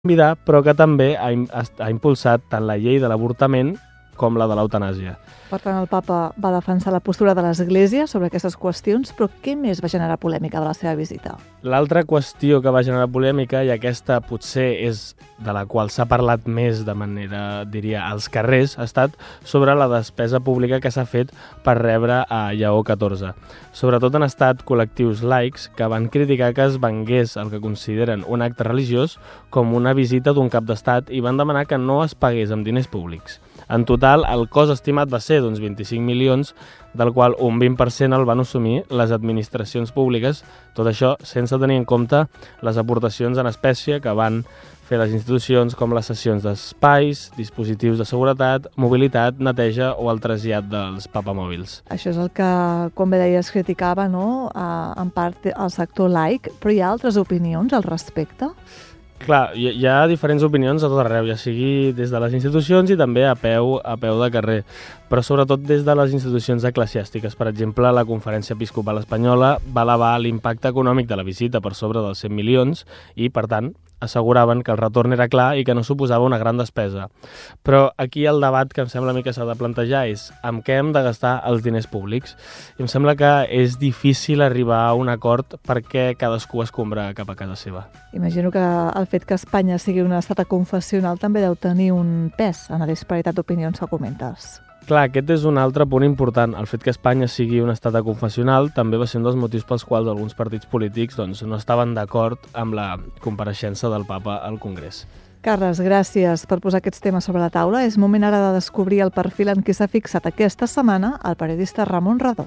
convidar, però que també ha impulsat tant la llei de l'avortament com la de l'eutanàsia. Per tant, el papa va defensar la postura de l'Església sobre aquestes qüestions, però què més va generar polèmica de la seva visita? L'altra qüestió que va generar polèmica, i aquesta potser és de la qual s'ha parlat més de manera, diria, als carrers, ha estat sobre la despesa pública que s'ha fet per rebre a Lleó XIV. Sobretot han estat col·lectius laics que van criticar que es vengués el que consideren un acte religiós com una visita d'un cap d'estat i van demanar que no es pagués amb diners públics. En total, el cost estimat va ser d'uns 25 milions, del qual un 20% el van assumir les administracions públiques, tot això sense tenir en compte les aportacions en espècie que van fer les institucions, com les cessions d'espais, dispositius de seguretat, mobilitat, neteja o el trasllat dels papamòbils. Això és el que, com bé deies, criticava, no?, en part el sector laic, però hi ha altres opinions al respecte? Clar, hi ha diferents opinions a tot arreu, ja sigui des de les institucions i també a peu de carrer, però sobretot des de les institucions eclesiàstiques. Per exemple, la Conferència Episcopal Espanyola va elevar l'impacte econòmic de la visita per sobre dels 100 milions i, per tant, asseguraven que el retorn era clar i que no suposava una gran despesa. Però aquí el debat que em sembla a mi que s'ha de plantejar és amb què hem de gastar els diners públics. I em sembla que és difícil arribar a un acord perquè cadascú escombra cap a casa seva. Imagino que el fet que Espanya sigui un estat confessional també deu tenir un pes en la disparitat d'opinions que comentes. Clar, aquest és un altre punt important. El fet que Espanya sigui un estat confessional també va ser un dels motius pels quals alguns partits polítics no estaven d'acord amb la compareixença del papa al Congrés. Carles, gràcies per posar aquests temes sobre la taula. És moment ara de descobrir el perfil en què s'ha fixat aquesta setmana el periodista Ramon Redó.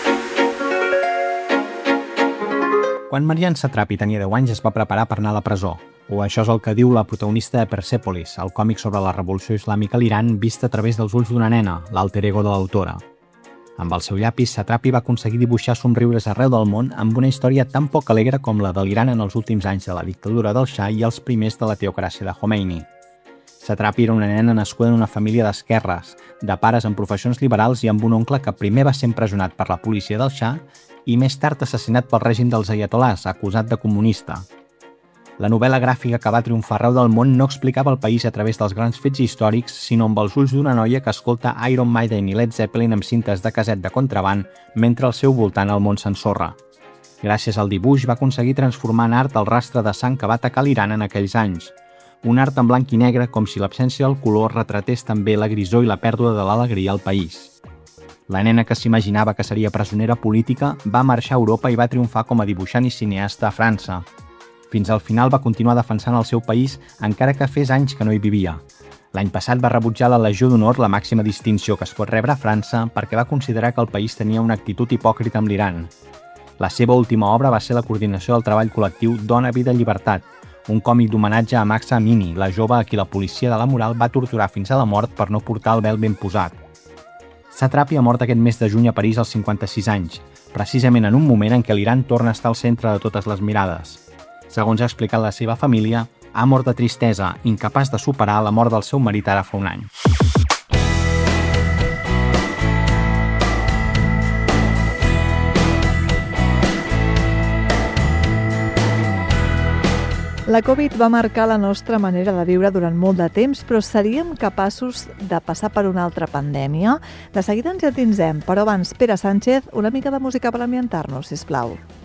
Quan Marian Satrapi tenia 10 anys es va preparar per anar a la presó. O això és el que diu la protagonista de Persepolis, el còmic sobre la revolució islàmica a l'Iran vista a través dels ulls d'una nena, l'alter ego de l'autora. Amb el seu llapis, Satrapi va aconseguir dibuixar somriures arreu del món amb una història tan poc alegre com la de l'Iran en els últims anys de la dictadura del Shah i els primers de la teocràcia de Khomeini. Satrapi era una nena nascuda en una família d'esquerres, de pares amb professions liberals i amb un oncle que primer va ser empresonat per la policia del Shah i més tard assassinat pel règim dels ayatolars, acusat de comunista. La novel·la gràfica que va triomfar arreu del món no explicava el país a través dels grans fets històrics, sinó amb els ulls d'una noia que escolta Iron Maiden i Led Zeppelin amb cintes de caset de contraband mentre al seu voltant el món s'ensorra. Gràcies al dibuix va aconseguir transformar en art el rastre de sang que va atacar l'Iran en aquells anys. Un art en blanc i negre com si l'absència del color retratés també la grisor i la pèrdua de l'alegria al país. La nena que s'imaginava que seria presonera política va marxar a Europa i va triomfar com a dibuixant i cineasta a França. Fins al final va continuar defensant el seu país encara que fes anys que no hi vivia. L'any passat va rebutjar la Legió d'Honor, la màxima distinció que es pot rebre a França, perquè va considerar que el país tenia una actitud hipòcrita amb l'Iran. La seva última obra va ser la coordinació del treball col·lectiu Dona, Vida, Llibertat, un còmic d'homenatge a Mahsa Amini, la jove a qui la policia de la moral va torturar fins a la mort per no portar el vel ben posat. Satrapi ha mort aquest mes de juny a París als 56 anys, precisament en un moment en què l'Iran torna a estar al centre de totes les mirades. Segons ha explicat la seva família, ha mort de tristesa, incapaç de superar la mort del seu marit ara fa un any. La Covid va marcar la nostra manera de viure durant molt de temps, però seríem capaços de passar per una altra pandèmia? De seguida ens hi endinsem, però abans, Pere Sánchez, una mica de música per ambientar-nos, sisplau.